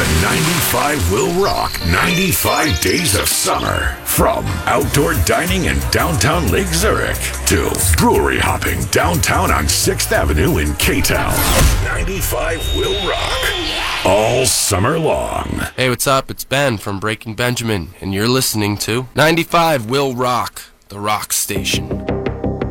The 95 will rock 95 days of summer. From outdoor dining in downtown Lake Zurich to brewery hopping downtown on 6th Avenue in K-Town. 95 will rock all summer long. Hey, what's up? It's Ben from Breaking Benjamin, and you're listening to 95 will rock, the rock station.